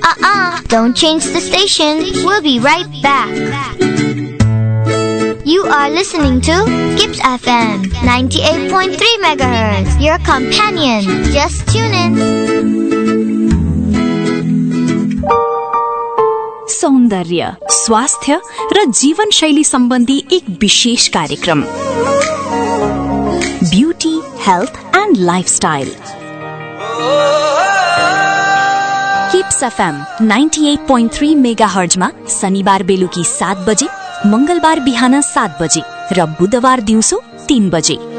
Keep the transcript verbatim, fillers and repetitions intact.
Uh-uh, don't change the station. We'll be right back. You are listening to Kips F M ninety-eight point three megahertz, your companion. Just tune in. सौन्दर्य, स्वास्थ्य र जीवनशैली सम्बन्धी एक विशेष कार्यक्रम beauty, health and lifestyle. Kips FM अठानब्बे point three मेगाहर्जमा शनिबार बेलुकी सात बजे, मंगलबार बिहान सात बजे र बुधबार दिउँसो तीन बजे।